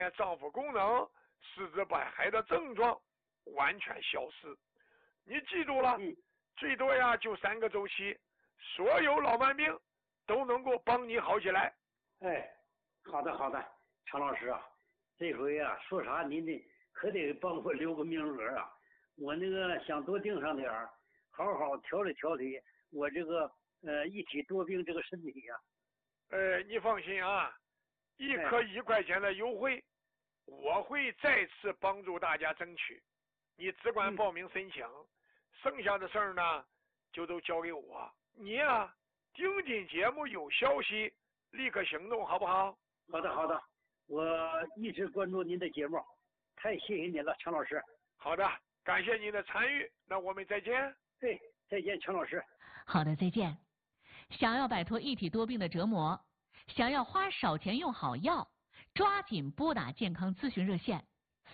脏腑功能、四肢百骸的症状完全消失。你记住了，最多呀就3个周期，所有老慢病都能够帮你好起来。 哎，好的好的，常老师啊，这回啊说啥您得可得帮我留个名额啊，我那个想多订上点儿，好好调理调理我这个一体多病这个身体呀。 你放心啊，1颗1块钱的优惠，我会再次帮助大家争取。你只管报名申请，剩下的事儿呢就都交给我。你呀，听听节目有消息立刻行动，好不好？ 好的好的，我一直关注您的节目，太谢谢您了，常老师。 好的，感谢您的参与，那我们再见。 对，再见，常老师。 好的，再见。想要摆脱一体多病的折磨，想要花少钱用好药，抓紧拨打健康咨询热线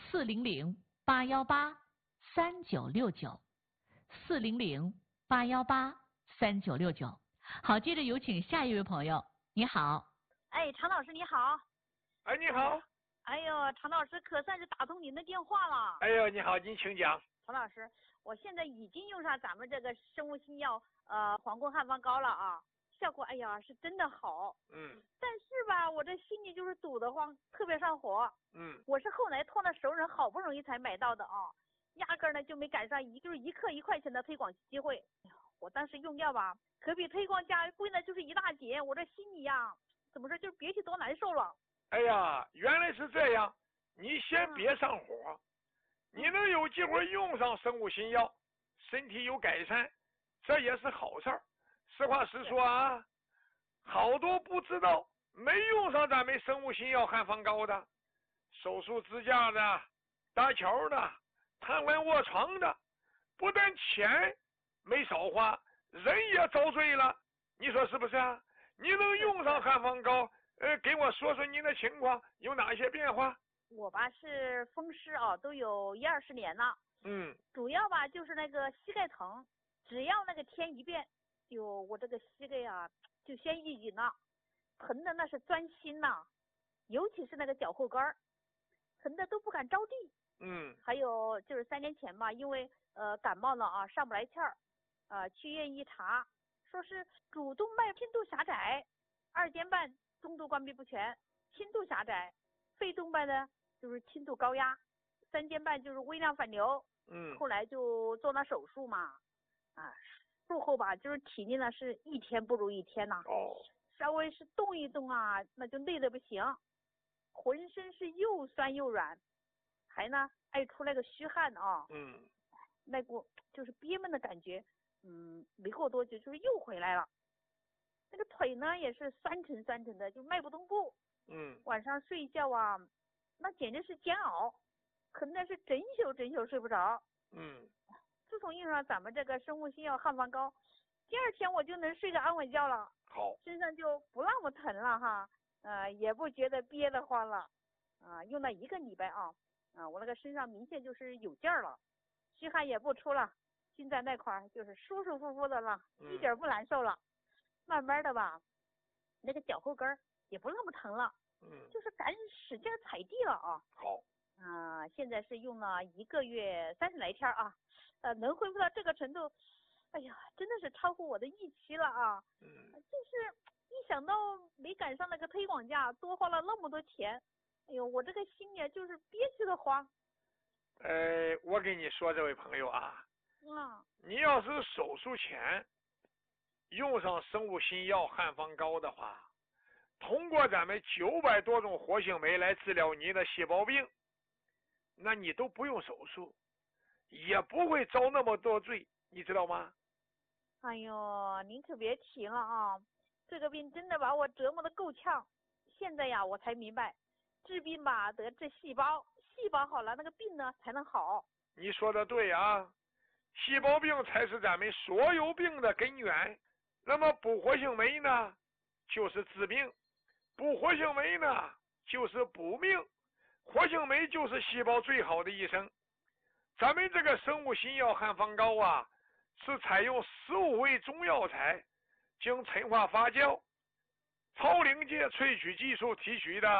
400-818-3969，400-818-3969。好，接着有请下一位朋友。你好。 哎，常老师你好。 哎，你好。 哎呦，常老师可算是打通您的电话了。 哎呦，你好，您请讲。 常老师，我现在已经用上咱们这个生物新药黄宫汉方膏了啊，效果哎呀是真的好。但是吧，我这心里就是堵得慌，特别上火。我是后来托那熟人好不容易才买到的啊，压根儿呢就没赶上就是1克1块钱的推广机会。哎呀，我当时用药吧，可比推广价贵呢就是1大截，我这心里呀，怎么说就是别提多难受了。 哎呀，原来是这样，你先别上火。你能有机会用上生物新药，身体有改善，这也是好事儿。实话实说啊，好多不知道没用上咱们生物新药汉方膏的，手术支架的、搭桥的、瘫痪卧床的，不但钱没少花，人也遭罪了。你说是不是啊？你能用上汉方膏，给我说说您的情况有哪些变化？ 我吧是风湿啊，都有10-20年了。主要吧就是那个膝盖疼，只要那个天一变，就我这个膝盖啊就先一紧了，疼的那是钻心呐，尤其是那个脚后跟儿，疼的都不敢着地。还有就是3年前吧，因为感冒了啊，上不来气儿，去医院一查，说是主动脉轻度狭窄，2间半中度关闭不全，轻度狭窄，肺动脉呢就是轻度高压，3间半就是微量反流。后来就做那手术嘛，术后吧就是体力呢是一天不如一天呐。稍微是动一动啊，那就累得不行，浑身是又酸又软，还呢爱出那个虚汗啊。那股就是憋闷的感觉，没过多久就是又回来了。那个腿呢也是酸沉酸沉的，就迈不动步。晚上睡觉啊，那简直是煎熬，可能是整宿睡不着。自从用上咱们这个生物新药汉方膏，第2天我就能睡个安稳觉了。 好， 身上就不那么疼了哈，也不觉得憋得慌了。用了1个礼拜啊，我那个身上明显就是有劲儿了，虚汗也不出了，心在那块儿就是舒舒服服的了，一点不难受了。慢慢的吧，那个脚后跟儿也不那么疼了，就是敢使劲踩地了啊。 好， 现在是用了1个月30来天啊，能恢复到这个程度，哎呀，真的是超乎我的预期了啊。就是一想到没赶上那个推广价，多花了那么多钱，哎呦，我这个心里就是憋屈的慌。 我跟你说，这位朋友啊，你要是手术前用上生物新药汉方膏的话，通过咱们900多种活性酶来治疗你的细胞病，那你都不用手术，也不会遭那么多罪，你知道吗？ 哎呦，您可别提了啊，这个病真的把我折磨得够呛。现在呀，我才明白，治病吧得治细胞，细胞好了，那个病呢才能好。 你说的对啊，细胞病才是咱们所有病的根源。那么补活性酶呢，就是治病；补活性酶呢，就是补命。活性酶就是细胞最好的医生。咱们这个生物新药汉方膏啊，是采用15味中药材经陈化发酵、超临界萃取技术提取的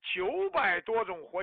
900多种活